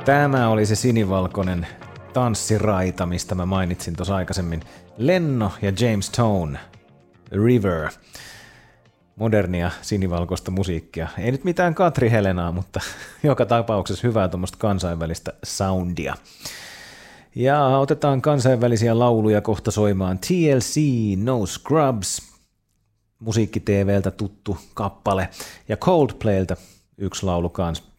Tämä oli se sinivalkoinen tanssiraita, mistä mä mainitsin tuossa aikaisemmin. Lenno ja James Tone, River. Modernia sinivalkoista musiikkia. Ei nyt mitään Katri Helenaa, mutta joka tapauksessa hyvää tuommoista kansainvälistä soundia. Ja otetaan kansainvälisiä lauluja kohta soimaan. TLC, No Scrubs, Musiikki-TVltä tuttu kappale. Ja Coldplayltä yksi laulu kans.